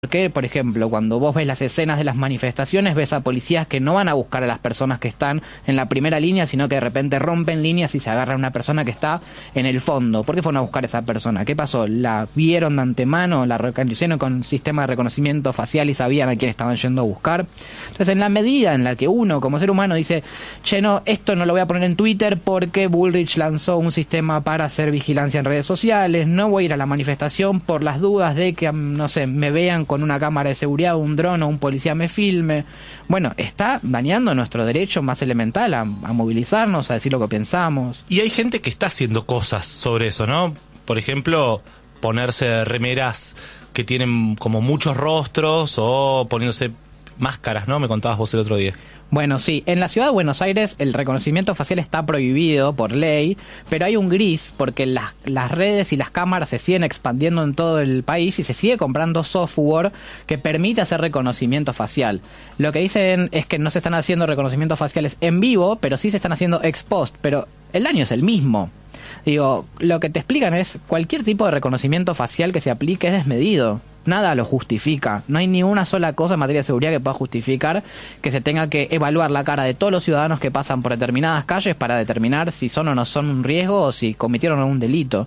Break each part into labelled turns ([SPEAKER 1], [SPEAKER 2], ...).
[SPEAKER 1] Porque, por ejemplo, cuando vos ves las escenas de las manifestaciones, ves a policías que no van a buscar a las personas que están en la primera línea, sino que de repente rompen líneas y se agarran a una persona que está en el fondo. ¿Por qué fueron a buscar a esa persona? ¿Qué pasó? ¿La vieron de antemano? ¿La reconocieron con sistema de reconocimiento facial y sabían a quién estaban yendo a buscar? Entonces, en la medida en la que uno, como ser humano, dice, che, no, esto no lo voy a poner en Twitter porque Bullrich lanzó un sistema para hacer vigilancia en redes sociales, no voy a ir a la manifestación por las dudas de que, no sé, me vean con una cámara de seguridad, un dron o un policía me filme. Bueno, está dañando nuestro derecho más elemental a movilizarnos, a decir lo que pensamos.
[SPEAKER 2] Y hay gente que está haciendo cosas sobre eso, ¿no? Por ejemplo, ponerse remeras que tienen como muchos rostros o poniéndose máscaras, ¿no? Me contabas vos el otro día.
[SPEAKER 1] Bueno, sí, en la ciudad de Buenos Aires el reconocimiento facial está prohibido por ley, pero hay un gris porque las redes y las cámaras se siguen expandiendo en todo el país y se sigue comprando software que permite hacer reconocimiento facial. Lo que dicen es que no se están haciendo reconocimientos faciales en vivo, pero sí se están haciendo ex post, pero el daño es el mismo. Digo, lo que te explican es cualquier tipo de reconocimiento facial que se aplique es desmedido. Nada lo justifica. No hay ni una sola cosa en materia de seguridad que pueda justificar que se tenga que evaluar la cara de todos los ciudadanos que pasan por determinadas calles para determinar si son o no son un riesgo o si cometieron algún delito.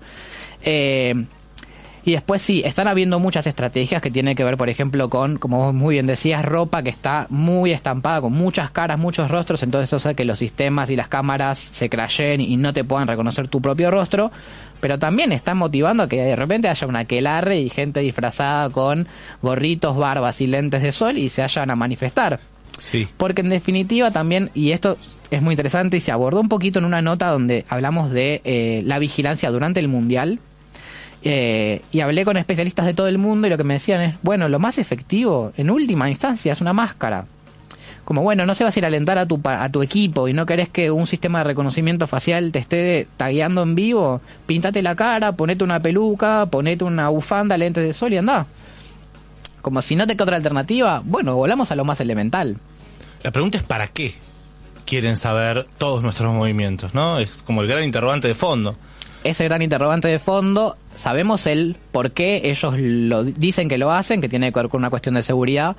[SPEAKER 1] Y después sí, están habiendo muchas estrategias que tienen que ver, por ejemplo, con, como vos muy bien decías, ropa que está muy estampada, con muchas caras, muchos rostros, entonces eso hace que los sistemas y las cámaras se crasheen y no te puedan reconocer tu propio rostro, pero también están motivando a que de repente haya un aquelarre y gente disfrazada con gorritos, barbas y lentes de sol y se vayan a manifestar.
[SPEAKER 2] Sí.
[SPEAKER 1] Porque en definitiva también, y esto es muy interesante y se abordó un poquito en una nota donde hablamos de la vigilancia durante el Mundial, y hablé con especialistas de todo el mundo y lo que me decían es, bueno, lo más efectivo en última instancia es una máscara. Como, bueno, no se vas a ir a alentar a tu equipo y no querés que un sistema de reconocimiento facial te esté tagueando en vivo, pintate la cara, ponete una peluca, ponete una bufanda, lentes de sol y andá. Como si no te queda otra alternativa, bueno, volamos a lo más elemental.
[SPEAKER 2] La pregunta es ¿para qué quieren saber todos nuestros movimientos, ¿no? Es como el gran interrogante de fondo.
[SPEAKER 1] Ese gran interrogante de fondo, sabemos el por qué ellos lo dicen que lo hacen, que tiene que ver con una cuestión de seguridad.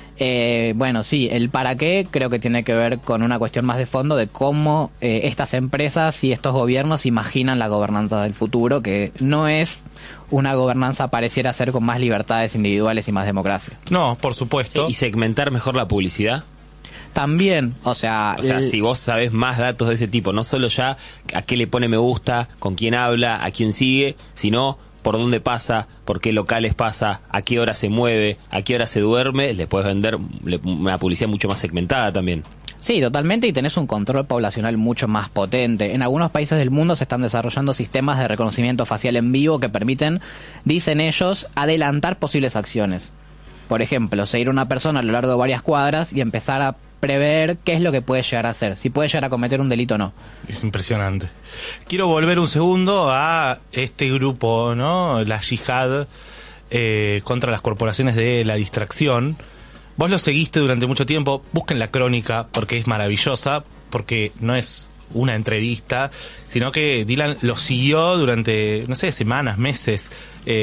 [SPEAKER 1] Bueno, sí, el para qué creo que tiene que ver con una cuestión más de fondo de cómo estas empresas y estos gobiernos imaginan la gobernanza del futuro, que no es una gobernanza pareciera ser con más libertades individuales y más democracia.
[SPEAKER 2] No, por supuesto.
[SPEAKER 3] ¿Y segmentar mejor la publicidad?
[SPEAKER 1] También, o sea,
[SPEAKER 3] si vos sabés más datos de ese tipo, no solo ya a qué le pone me gusta, con quién habla, a quién sigue, sino por dónde pasa, por qué locales pasa, a qué hora se mueve, a qué hora se duerme, le puedes vender una publicidad mucho más segmentada también.
[SPEAKER 1] Sí, totalmente, y tenés un control poblacional mucho más potente. En algunos países del mundo se están desarrollando sistemas de reconocimiento facial en vivo que permiten, dicen ellos, adelantar posibles acciones. Por ejemplo, seguir a una persona a lo largo de varias cuadras y empezar a prever qué es lo que puede llegar a hacer, si puede llegar a cometer un delito o no.
[SPEAKER 2] Es impresionante. Quiero volver un segundo a este grupo, ¿no? La yihad contra las corporaciones de la distracción. Vos lo seguiste durante mucho tiempo. Busquen la crónica porque es maravillosa, porque no es una entrevista, sino que Dylan lo siguió durante, no sé, semanas, meses.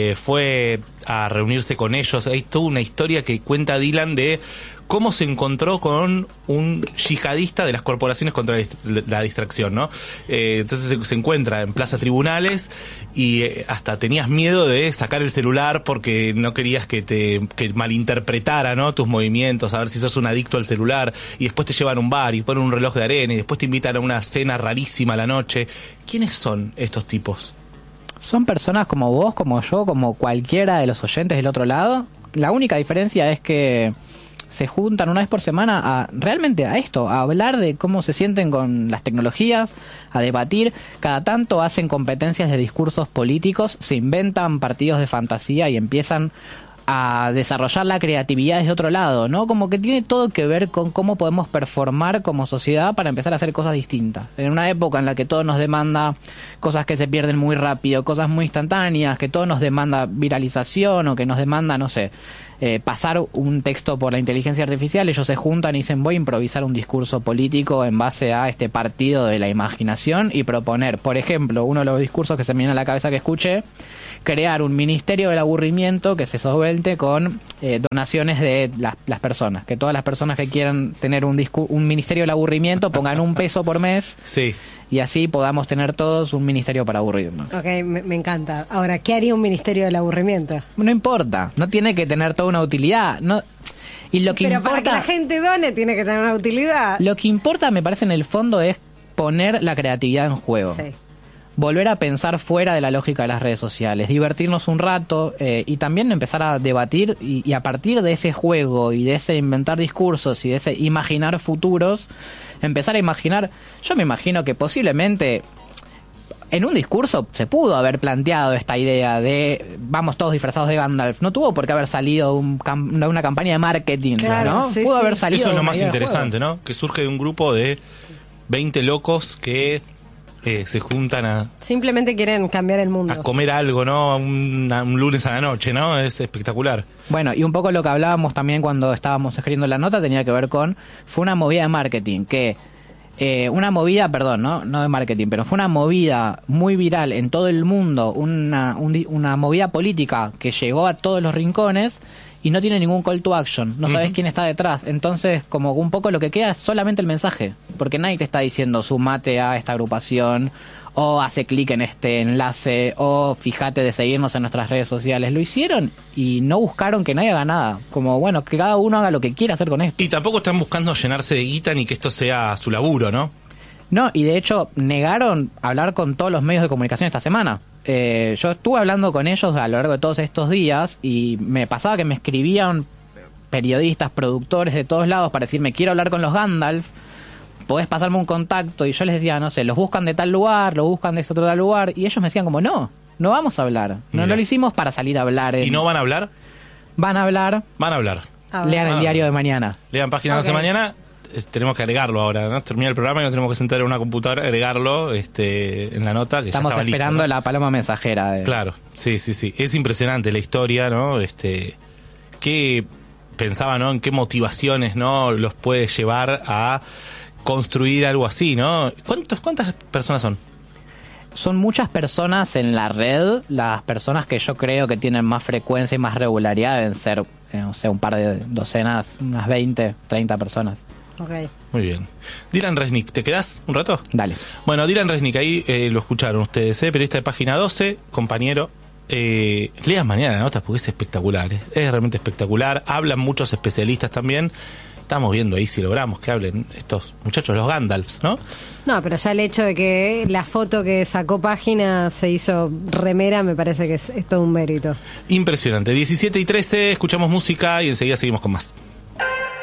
[SPEAKER 2] Fue a reunirse con ellos. Hay toda una historia que cuenta Dylan de cómo se encontró con un yihadista de las corporaciones contra la distracción, ¿no? Entonces se encuentra en Plaza Tribunales y hasta tenías miedo de sacar el celular porque no querías que malinterpretara, ¿no? Tus movimientos, a ver si sos un adicto al celular, y después te llevan a un bar y ponen un reloj de arena y después te invitan a una cena rarísima a la noche. ¿Quiénes son estos tipos?
[SPEAKER 1] Son personas como vos, como yo, como cualquiera de los oyentes del otro lado. La única diferencia es que se juntan una vez por semana realmente a esto, a hablar de cómo se sienten con las tecnologías, a debatir. Cada tanto hacen competencias de discursos políticos, se inventan partidos de fantasía y empiezan a desarrollar la creatividad desde otro lado, ¿no? Como que tiene todo que ver con cómo podemos performar como sociedad para empezar a hacer cosas distintas. En una época en la que todo nos demanda cosas que se pierden muy rápido, cosas muy instantáneas, que todo nos demanda viralización o que nos demanda, no sé, pasar un texto por la inteligencia artificial, ellos se juntan y dicen voy a improvisar un discurso político en base a este partido de la imaginación y proponer, por ejemplo, uno de los discursos que se me viene a la cabeza que escuché, crear un ministerio del aburrimiento que se solvente con donaciones de las personas, que todas las personas que quieran tener un ministerio del aburrimiento pongan $1 por mes.
[SPEAKER 2] Sí.
[SPEAKER 1] Y así podamos tener todos un ministerio para aburrirnos.
[SPEAKER 4] Ok, me encanta. Ahora, ¿qué haría un ministerio del aburrimiento?
[SPEAKER 1] No importa, no tiene que tener toda una utilidad. No. Y lo que
[SPEAKER 4] Pero
[SPEAKER 1] importa,
[SPEAKER 4] para que la gente done tiene que tener una utilidad.
[SPEAKER 1] Lo que importa, me parece, en el fondo es poner la creatividad en juego.
[SPEAKER 4] Sí.
[SPEAKER 1] Volver a pensar fuera de la lógica de las redes sociales, divertirnos un rato y también empezar a debatir y a partir de ese juego y de ese inventar discursos y de ese imaginar futuros, empezar a imaginar. Yo me imagino que posiblemente en un discurso se pudo haber planteado esta idea de vamos todos disfrazados de Gandalf. No tuvo por qué haber salido una campaña de marketing,
[SPEAKER 4] claro,
[SPEAKER 1] ¿no?
[SPEAKER 4] Sí,
[SPEAKER 1] Pudo
[SPEAKER 4] sí.
[SPEAKER 1] haber salido.
[SPEAKER 2] Eso es lo
[SPEAKER 1] una
[SPEAKER 2] más
[SPEAKER 1] idea de
[SPEAKER 2] interesante, ¿no? Que surge de un grupo de 20 locos que se juntan a
[SPEAKER 4] Simplemente quieren cambiar el mundo.
[SPEAKER 2] comer algo, ¿no? Un lunes a la noche, ¿no? Es espectacular.
[SPEAKER 1] Bueno, y un poco lo que hablábamos también cuando estábamos escribiendo la nota tenía que ver con, fue una movida de marketing, que una movida, perdón, no de marketing, pero fue una movida muy viral en todo el mundo, una movida política que llegó a todos los rincones y no tiene ningún call to action, no sabes quién está detrás, entonces como un poco lo que queda es solamente el mensaje, porque nadie te está diciendo sumate a esta agrupación o hace clic en este enlace o fíjate de seguirnos en nuestras redes sociales. Lo hicieron y no buscaron que nadie haga nada, como bueno, que cada uno haga lo que quiera hacer con esto.
[SPEAKER 2] Y tampoco están buscando llenarse de guita ni que esto sea su laburo, ¿no?
[SPEAKER 1] No, y de hecho negaron hablar con todos los medios de comunicación esta semana. Yo estuve hablando con ellos a lo largo de todos estos días y me pasaba que me escribían periodistas, productores de todos lados para decirme quiero hablar con los Gandalf, podés pasarme un contacto, y yo les decía, no sé, los buscan de tal lugar, los buscan de ese otro tal lugar, y ellos me decían como no vamos a hablar, no lo hicimos para salir a hablar.
[SPEAKER 2] ¿Y no van a hablar?
[SPEAKER 1] Van a hablar,
[SPEAKER 2] Van a hablar.
[SPEAKER 1] lean el diario de mañana.
[SPEAKER 2] Lean Página 12 mañana. Tenemos que agregarlo ahora, ¿no? Termina el programa y nos tenemos que sentar en una computadora, agregarlo en la nota, que
[SPEAKER 1] estamos
[SPEAKER 2] ya estaba
[SPEAKER 1] esperando
[SPEAKER 2] listo, ¿no?
[SPEAKER 1] la paloma mensajera.
[SPEAKER 2] Claro, sí. Es impresionante la historia, ¿no? Qué pensaba, ¿no? En qué motivaciones, ¿no? Los puede llevar a construir algo así, ¿no? ¿Cuántas personas son?
[SPEAKER 1] Son muchas personas en la red. Las personas que yo creo que tienen más frecuencia y más regularidad deben ser, no sé, un par de docenas, unas 20, 30 personas.
[SPEAKER 4] Ok.
[SPEAKER 2] Muy bien. Dylan Resnick, ¿te quedás un rato?
[SPEAKER 1] Dale.
[SPEAKER 2] Bueno, Dylan Resnick, ahí lo escucharon ustedes, periodista de Página 12, compañero. Lean mañana la nota porque es espectacular, es realmente espectacular. Hablan muchos especialistas también. Estamos viendo ahí si logramos que hablen estos muchachos, los Gandalfs, ¿no?
[SPEAKER 4] No, pero ya el hecho de que la foto que sacó Página se hizo remera me parece que es todo un mérito.
[SPEAKER 2] Impresionante. 17:13, escuchamos música y enseguida seguimos con más.